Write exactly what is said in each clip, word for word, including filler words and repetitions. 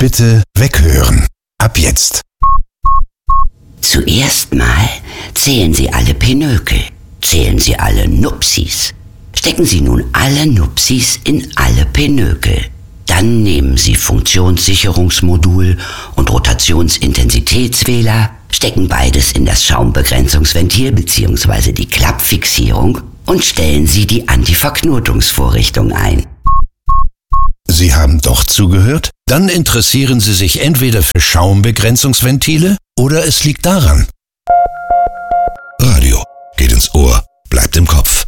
Bitte weghören. Ab jetzt. Zuerst mal zählen Sie alle Pinökel. Zählen Sie alle Nupsis. Stecken Sie nun alle Nupsis in alle Pinökel. Dann nehmen Sie Funktionssicherungsmodul und Rotationsintensitätswähler, stecken beides in das Schaumbegrenzungsventil bzw. die Klappfixierung und stellen Sie die Antiverknotungsvorrichtung ein. Sie haben doch zugehört? Dann interessieren Sie sich entweder für Schaumbegrenzungsventile oder es liegt daran. Radio geht ins Ohr, bleibt im Kopf.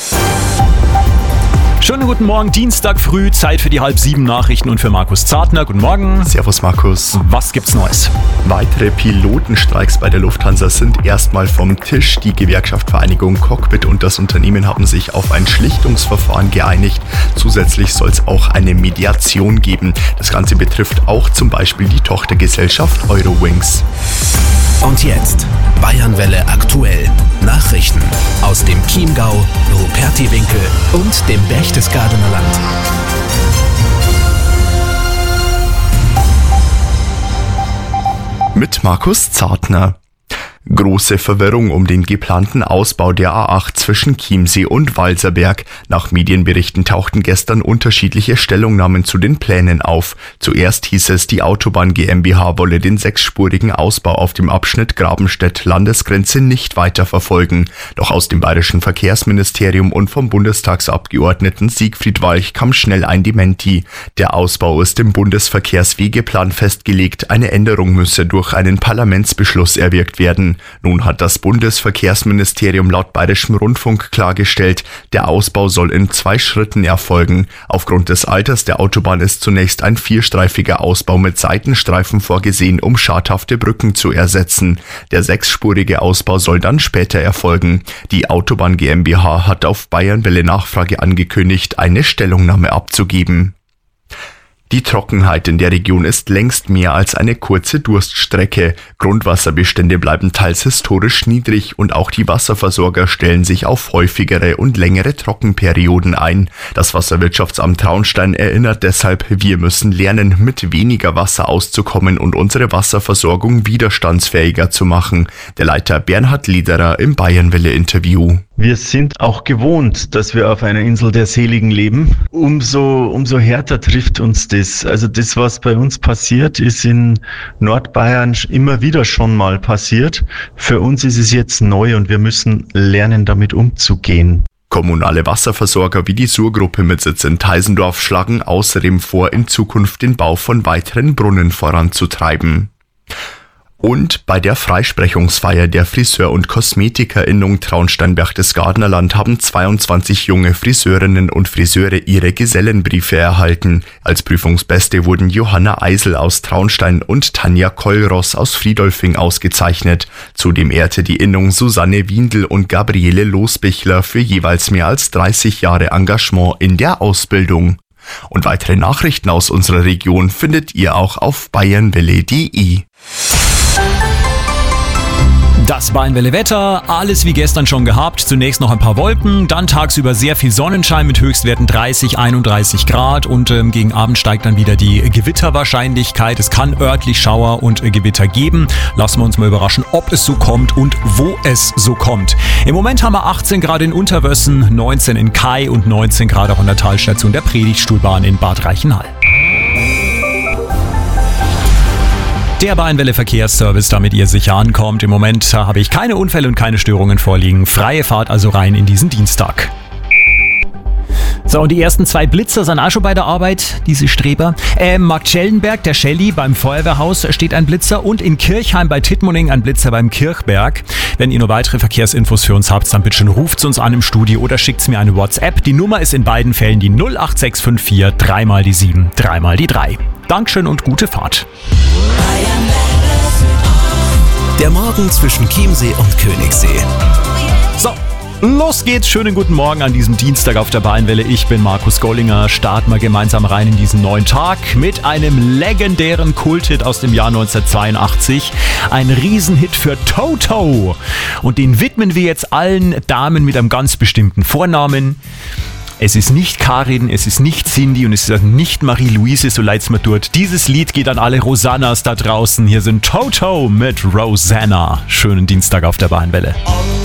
Schönen guten Morgen, Dienstag früh, Zeit für die halb sieben Nachrichten und für Markus Zartner. Guten Morgen. Servus Markus. Was gibt's Neues? Weitere Pilotenstreiks bei der Lufthansa sind erstmal vom Tisch. Die Gewerkschaft Vereinigung Cockpit und das Unternehmen haben sich auf ein Schlichtungsverfahren geeinigt. Zusätzlich soll es auch eine Mediation geben. Das Ganze betrifft auch zum Beispiel die Tochtergesellschaft Eurowings. Und jetzt Bayernwelle aktuell. Nachrichten aus dem Chiemgau, Rupertiwinkel und dem Berchtesgadener Land. Mit Markus Zartner. Große Verwirrung um den geplanten Ausbau der A acht zwischen Chiemsee und Walserberg. Nach Medienberichten tauchten gestern unterschiedliche Stellungnahmen zu den Plänen auf. Zuerst hieß es, die Autobahn GmbH wolle den sechsspurigen Ausbau auf dem Abschnitt Grabenstedt-Landesgrenze nicht weiter verfolgen. Doch aus dem bayerischen Verkehrsministerium und vom Bundestagsabgeordneten Siegfried Walch kam schnell ein Dementi. Der Ausbau ist im Bundesverkehrswegeplan festgelegt. Eine Änderung müsse durch einen Parlamentsbeschluss erwirkt werden. Nun hat das Bundesverkehrsministerium laut Bayerischem Rundfunk klargestellt, der Ausbau soll in zwei Schritten erfolgen. Aufgrund des Alters der Autobahn ist zunächst ein vierstreifiger Ausbau mit Seitenstreifen vorgesehen, um schadhafte Brücken zu ersetzen. Der sechsspurige Ausbau soll dann später erfolgen. Die Autobahn GmbH hat auf Bayernwelle Nachfrage angekündigt, eine Stellungnahme abzugeben. Die Trockenheit in der Region ist längst mehr als eine kurze Durststrecke. Grundwasserbestände bleiben teils historisch niedrig und auch die Wasserversorger stellen sich auf häufigere und längere Trockenperioden ein. Das Wasserwirtschaftsamt Traunstein erinnert deshalb, wir müssen lernen, mit weniger Wasser auszukommen und unsere Wasserversorgung widerstandsfähiger zu machen. Der Leiter Bernhard Lederer im Bayernwelle-Interview. Wir sind auch gewohnt, dass wir auf einer Insel der Seligen leben. Umso, umso härter trifft uns das. Also das, was bei uns passiert, ist in Nordbayern immer wieder schon mal passiert. Für uns ist es jetzt neu und wir müssen lernen, damit umzugehen. Kommunale Wasserversorger wie die Sur-Gruppe mit Sitz in Teisendorf schlagen außerdem vor, in Zukunft den Bau von weiteren Brunnen voranzutreiben. Und bei der Freisprechungsfeier der Friseur- und KosmetikerInnung Traunstein-Berchtesgadener Land haben zweiundzwanzig junge Friseurinnen und Friseure ihre Gesellenbriefe erhalten. Als Prüfungsbeste wurden Johanna Eisel aus Traunstein und Tanja Keulross aus Friedolfing ausgezeichnet. Zudem ehrte die Innung Susanne Windel und Gabriele Losbichler für jeweils mehr als dreißig Jahre Engagement in der Ausbildung. Und weitere Nachrichten aus unserer Region findet ihr auch auf bayernwelle punkt de. Das Bayernwelle Wetter, alles wie gestern schon gehabt. Zunächst noch ein paar Wolken, dann tagsüber sehr viel Sonnenschein mit Höchstwerten dreißig, einunddreißig Grad und ähm, gegen Abend steigt dann wieder die Gewitterwahrscheinlichkeit. Es kann örtlich Schauer und äh, Gewitter geben. Lassen wir uns mal überraschen, ob es so kommt und wo es so kommt. Im Moment haben wir achtzehn Grad in Unterwössen, neunzehn in Kai und neunzehn Grad auch an der Talstation der Predigtstuhlbahn in Bad Reichenhall. Der Bayernwelle Verkehrsservice, damit ihr sicher ankommt. Im Moment habe ich keine Unfälle und keine Störungen vorliegen. Freie Fahrt also rein in diesen Dienstag. So, und die ersten zwei Blitzer sind auch schon bei der Arbeit, diese Streber. Äh, Marktschellenberg, der Schelli, beim Feuerwehrhaus steht ein Blitzer und in Kirchheim bei Tittmoning ein Blitzer beim Kirchberg. Wenn ihr noch weitere Verkehrsinfos für uns habt, dann bitte schon ruft uns an im Studio oder schickt mir eine WhatsApp. Die Nummer ist in beiden Fällen die null acht sechs fünf vier, drei mal die sieben, drei mal die drei. Dankeschön und gute Fahrt. Der Morgen zwischen Chiemsee und Königssee. So, los geht's. Schönen guten Morgen an diesem Dienstag auf der Bayernwelle. Ich bin Markus Gollinger. Starten wir gemeinsam rein in diesen neuen Tag mit einem legendären Kulthit aus dem Jahr neunzehnhundertzweiundachtzig. Ein Riesenhit für Toto. Und den widmen wir jetzt allen Damen mit einem ganz bestimmten Vornamen. Es ist nicht Karin, es ist nicht Cindy und es ist auch nicht Marie-Louise, so leid's mir tut. Dieses Lied geht an alle Rosannas da draußen. Hier sind Toto mit Rosanna. Schönen Dienstag auf der Bahnwelle.